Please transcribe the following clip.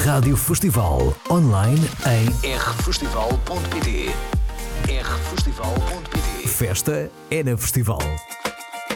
Rádio Festival, online em rfestival.pt. rfestival.pt. Festa é na Festival.